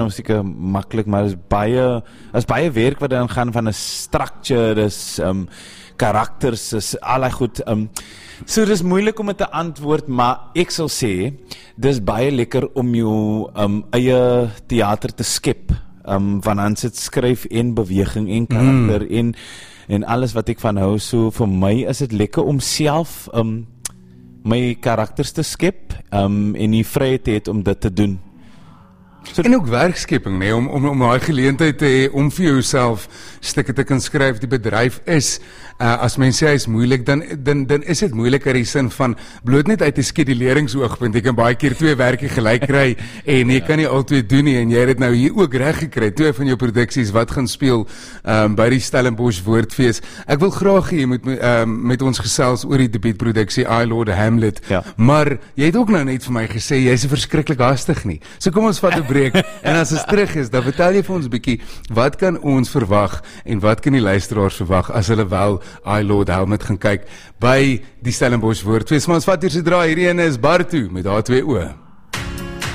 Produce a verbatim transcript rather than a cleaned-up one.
seker maklik, maar is baie is baie werk wat dan gaan van 'n structure, dis um, karakters, is allerlei goed. Um, so dis moeilik om dit te antwoord, maar ek sal sê, dis baie lekker om jou um, eie theater te skep, um, want dan sit skryf en beweging en karakter mm. en, en alles wat ek van hou, so vir my is dit lekker om self um, my karakters te skep um, en die vryheid het om dit te doen. So, en ook werkskepping, nee, om, om, om daai geleentheid te hê, om vir jouself stukke te kan skryf, die bedryf is, uh, as mens sê hy is moeilik, dan, dan, dan is dit moeilik in die sin van, bloot net uit die skeduleringsoogpunt, jy kan baie keer twee werke gelyk kry, en jy kan nie al twee doen nie, en jy het dit nou hier ook reg gekry, twee van jou produksies, wat gaan speel, um, by die Stellenbosch Woordfees. Ek wil graag hier met, um, met ons gesels oor die debuutproduksie, I Lord Hamlet, ja. Maar jy het ook nou net vir my gesê, jy is verskriklik hastig nie, so kom ons vat 'n breek, en as ons terug is, dan vertel jy vir ons 'n bietjie, wat kan ons verwag, en wat kan die luisteraars verwag, as hulle wel I Lord Hamlet gaan kyk, by die Stellenbosch Woordfees. Maar ons vat hier sodra, hierdie ene is Bartu, met daar twee oë.